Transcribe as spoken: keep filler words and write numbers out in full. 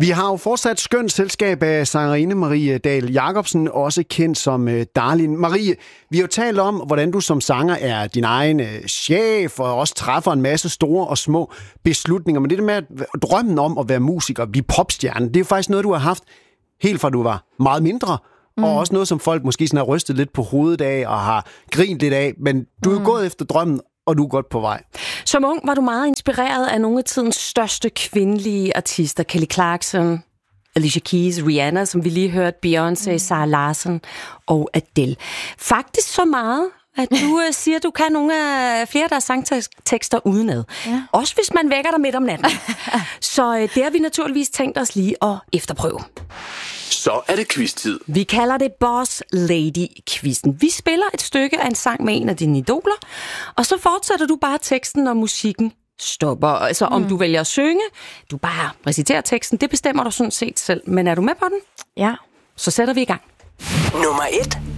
Vi har jo fortsat skønt selskab af sangerinde Marie Dahl Jacobsen, også kendt som uh, Darlin. Marie, vi har jo talt om, hvordan du som sanger er din egen uh, chef, og også træffer en masse store og små beslutninger. Men det der med at drømmen om at være musiker, blive popstjerne, det er jo faktisk noget, du har haft helt fra du var meget mindre, mm. og også noget, som folk måske sådan har rystet lidt på hovedet af, og har grint lidt af. Men du er mm. gået efter drømmen, og du er godt på vej. Som ung var du meget inspireret af nogle af tidens største kvindelige artister. Kelly Clarkson, Alicia Keys, Rihanna, som vi lige hørte, Beyoncé, mm. Sarah Larsson og Adele. Faktisk så meget, at du uh, siger, at du kan nogle af flere af deres sangtekster udenad. Ja. Også hvis man vækker dig midt om natten. Så uh, det har vi naturligvis tænkt os lige at efterprøve. Så er det quiz-tid. Vi kalder det Boss Lady-quizzen. Vi spiller et stykke af en sang med en af dine idoler, og så fortsætter du bare teksten, når musikken stopper. Altså om mm. du vælger at synge, du bare reciterer teksten, det bestemmer du sådan set selv. Men er du med på den? Ja. Så sætter vi i gang. Nummer et.